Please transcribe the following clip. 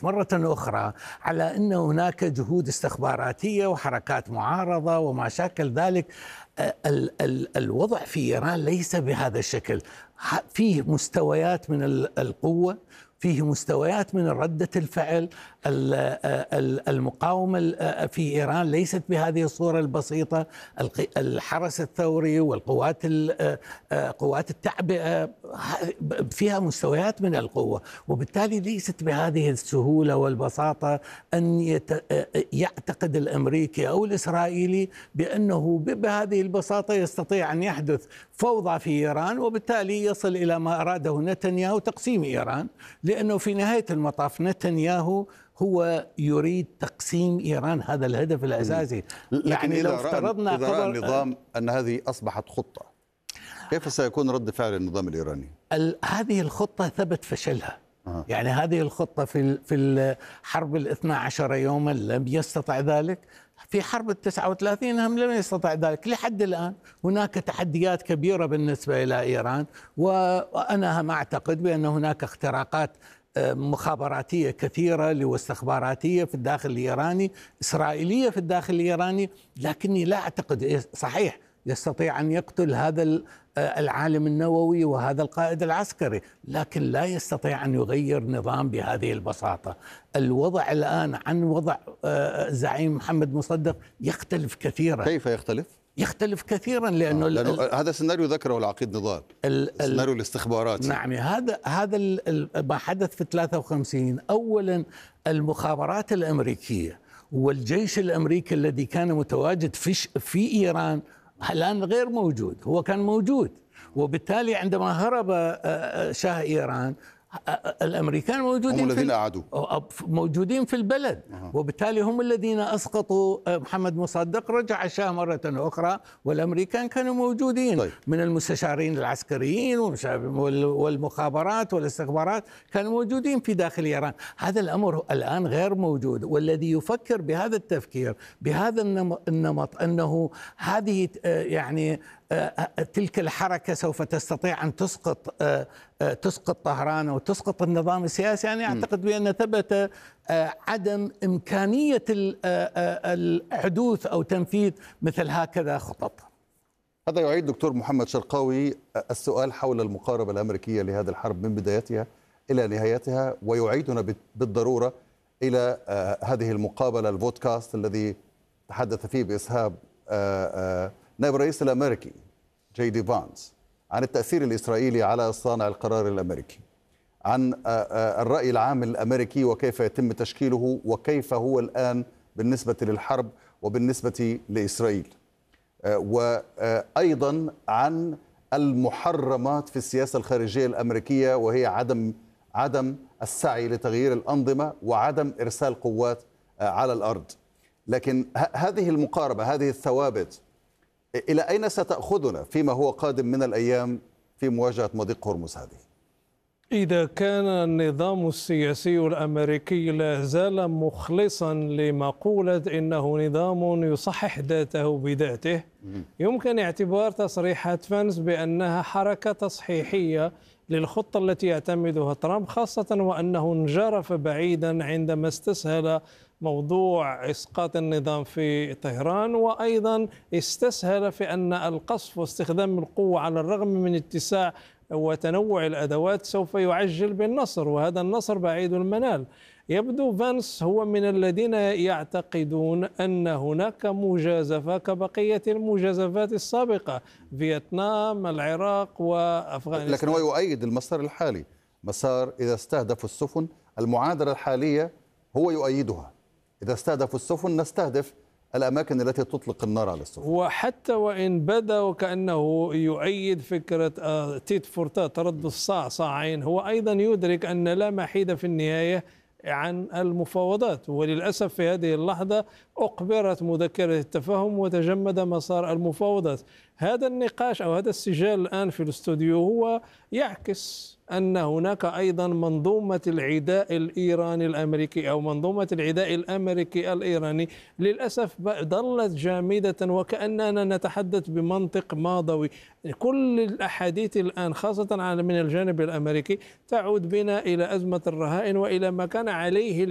نتحدث مرة أخرى على أن هناك جهود استخباراتية وحركات معارضة وما شاكل ذلك. الوضع في إيران ليس بهذا الشكل. فيه مستويات من القوة، فيه مستويات من ردة الفعل. المقاومة في إيران ليست بهذه الصورة البسيطة. الحرس الثوري والقوات قوات التعبئة فيها مستويات من القوة، وبالتالي ليست بهذه السهولة والبساطة أن يعتقد الأمريكي أو الإسرائيلي بأنه بهذه البساطة يستطيع أن يحدث فوضى في إيران وبالتالي يصل إلى ما أراده نتنياهو، تقسيم إيران. لأنه في نهاية المطاف نتنياهو هو يريد تقسيم إيران، هذا الهدف الأساسي. يعني لو افترضنا إذا رأى النظام أن هذه أصبحت خطة، كيف سيكون رد فعل النظام الإيراني؟ هذه الخطة ثبت فشلها. يعني هذه الخطة في الحرب 12 يوما لم يستطع ذلك، في حرب 39 هم لم يستطع ذلك. لحد الآن هناك تحديات كبيرة بالنسبة إلى إيران، وأنا ما أعتقد بأن هناك اختراقات مخابراتية كثيرة واستخباراتية في الداخل الإيراني، إسرائيلية في الداخل الإيراني، لكني لا أعتقد صحيح يستطيع أن يقتل هذا العالم النووي وهذا القائد العسكري، لكن لا يستطيع أن يغير نظام بهذه البساطة. الوضع الآن عن وضع زعيم محمد مصدق يختلف كثيرا. كيف يختلف؟ يختلف كثيرا لأنه هذا سيناريو ذكره العقيد نضال، السيناريو الاستخباراتي. نعم، هذا ما حدث في 53. أولا المخابرات الأمريكية والجيش الأمريكي الذي كان متواجد في إيران الآن غير موجود، هو كان موجود، وبالتالي عندما هرب شاه إيران الأمريكان موجودين، هم الذين أعادوا، موجودين في البلد، وبالتالي هم الذين أسقطوا محمد مصدق. رجع الشاه مرة أخرى والأمريكان كانوا موجودين. طيب. من المستشارين العسكريين والمخابرات والاستخبارات كانوا موجودين في داخل إيران. هذا الأمر الآن غير موجود، والذي يفكر بهذا التفكير بهذا النمط أنه هذه يعني تلك الحركة سوف تستطيع أن تسقط طهران أو تسقط النظام السياسي، يعني أعتقد بأن ثبت عدم إمكانية الحدوث أو تنفيذ مثل هكذا خطط. هذا يعيد دكتور محمد شرقاوي السؤال حول المقاربة الأمريكية لهذه الحرب من بدايتها إلى نهايتها، ويعيدنا بالضرورة إلى هذه المقابلة البودكاست الذي تحدث فيه بإسهاب نائب الرئيس الأمريكي جي دي فانس عن التأثير الإسرائيلي على صانع القرار الأمريكي، عن الرأي العام الأمريكي وكيف يتم تشكيله وكيف هو الآن بالنسبة للحرب وبالنسبة لإسرائيل، وأيضا عن المحرمات في السياسة الخارجية الأمريكية، وهي عدم السعي لتغيير الأنظمة وعدم إرسال قوات على الأرض. لكن هذه المقاربة، هذه الثوابت، إلى أين ستأخذنا فيما هو قادم من الأيام في مواجهة مضيق هرمز هذه؟ إذا كان النظام السياسي الأمريكي لا زال مخلصا لمقولة إنه نظام يصحح ذاته بذاته، يمكن اعتبار تصريحات فانس بأنها حركة تصحيحية للخطة التي يعتمدها ترامب، خاصة وأنه انجرف بعيدا عندما استسهل موضوع إسقاط النظام في طهران، وأيضا استسهل في أن القصف واستخدام القوة على الرغم من اتساع وتنوع الأدوات سوف يعجل بالنصر، وهذا النصر بعيد المنال. يبدو فانس هو من الذين يعتقدون أن هناك مجازفة كبقية المجازفات السابقة، فيتنام، العراق وأفغانستان. لكن هو يؤيد المسار الحالي، مسار إذا استهدفوا السفن، المعادلة الحالية هو يؤيدها. إذا استهدفوا السفن نستهدف الأماكن التي تطلق النار على السفن. وحتى وإن بدا وكأنه يؤيد فكرة تيت فورتات، ترد الصاع صاعين، هو أيضا يدرك أن لا محيد في النهاية عن المفاوضات، وللأسف في هذه اللحظة أقبرت مذكرة التفاهم وتجمد مسار المفاوضات. هذا النقاش أو هذا السجال الآن في الاستوديو هو يعكس أن هناك أيضا منظومة العداء الإيراني الأمريكي أو منظومة العداء الأمريكي الإيراني للأسف ظلت جامدة، وكأننا نتحدث بمنطق ماضوي. كل الأحاديث الآن خاصة من الجانب الأمريكي تعود بنا إلى أزمة الرهائن وإلى ما كان عليه